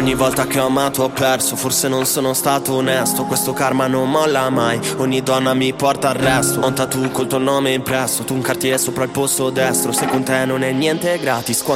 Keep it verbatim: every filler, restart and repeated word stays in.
Ogni volta che ho amato ho perso, forse non sono stato onesto. Questo karma non molla mai, ogni donna mi porta al resto. Ho un tattoo col tuo nome impresso, tu un cartiere sopra il polso destro. Se con te non è niente gratis,